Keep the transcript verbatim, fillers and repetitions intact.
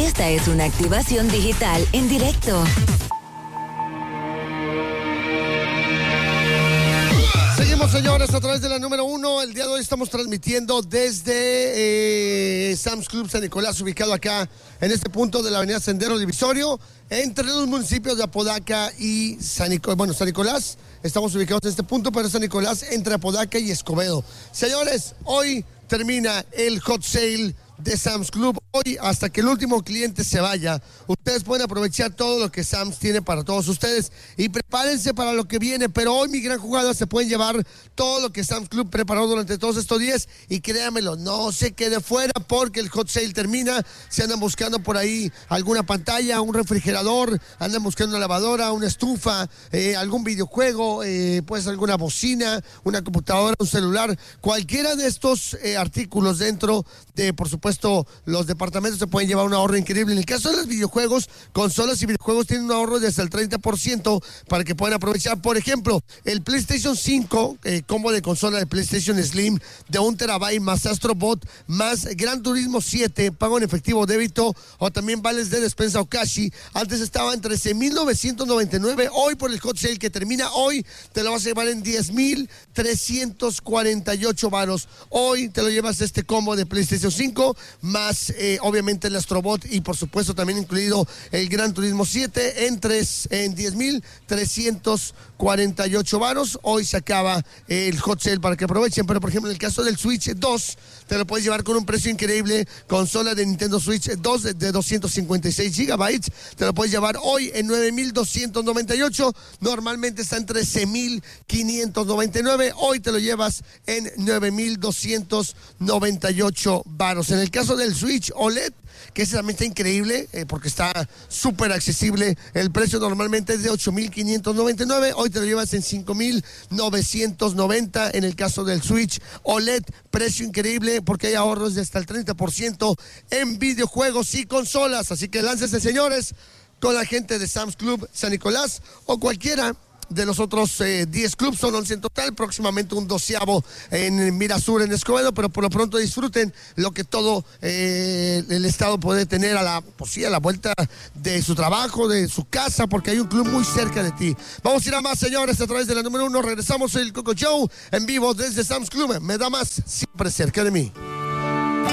Esta es una activación digital en directo. Seguimos, señores, a través de la número uno. El día de hoy estamos transmitiendo desde eh, Sam's Club San Nicolás, ubicado acá en este punto de la avenida Sendero Divisorio, entre los municipios de Apodaca y San Nicolás. Bueno, San Nicolás, estamos ubicados en este punto, pero San Nicolás entre Apodaca y Escobedo. Señores, hoy termina el hot sale de Sam's Club. Hoy, hasta que el último cliente se vaya, ustedes pueden aprovechar todo lo que Sam's tiene para todos ustedes y prepárense para lo que viene. Pero hoy, mi gran jugada, se pueden llevar todo lo que Sam's Club preparó durante todos estos días y créanmelo, no se quede fuera porque el hot sale termina. Se andan buscando por ahí alguna pantalla, un refrigerador, andan buscando una lavadora, una estufa, eh, algún videojuego, eh, pues alguna bocina, una computadora, un celular, cualquiera de estos eh, artículos dentro de, por supuesto, los departamentos se pueden llevar un ahorro increíble. En el caso de los videojuegos, consolas y videojuegos tienen un ahorro de hasta el treinta por ciento para que puedan aprovechar. Por ejemplo, el PlayStation cinco, eh, combo de consola de PlayStation Slim de un terabyte más Astrobot más Gran Turismo siete, pago en efectivo, débito o también vales de despensa o cashi. Antes estaba en trece mil novecientos noventa y nueve. Hoy, por el hot sale que termina hoy, te lo vas a llevar en diez mil trescientos cuarenta y ocho varos. Hoy te lo llevas este combo de PlayStation cinco más eh, obviamente el Astrobot y por supuesto también incluido el Gran Turismo siete en, tres, en diez mil trescientos cuarenta y ocho varos. Hoy se acaba el hot sale para que aprovechen, pero por ejemplo en el caso del Switch dos te lo puedes llevar con un precio increíble. Consola de Nintendo Switch dos de, de doscientos cincuenta y seis gigabytes, te lo puedes llevar hoy en nueve mil doscientos noventa y ocho. Normalmente está en trece mil quinientos noventa y nueve. Hoy te lo llevas en nueve mil doscientos noventa y ocho varos. En el caso del Switch O L E D, que ese también está increíble eh, porque está súper accesible. El precio normalmente es de ocho mil quinientos noventa y nueve. Hoy te lo llevas en cinco mil novecientos noventa. En el caso del Switch O L E D, precio increíble porque hay ahorros de hasta el treinta por ciento en videojuegos y consolas. Así que láncese, señores, con la gente de Sam's Club San Nicolás o cualquiera de los otros eh, diez clubs. Son once en total, próximamente un doceavo en Mirasur, en Escobedo, pero por lo pronto disfruten lo que todo eh, el estado puede tener a la, pues sí, a la vuelta de su trabajo, de su casa, porque hay un club muy cerca de ti. Vamos a ir a más, señores, a través de la número uno. Regresamos el Coco Show en vivo desde Sam's Club. Me da más, siempre cerca de mí.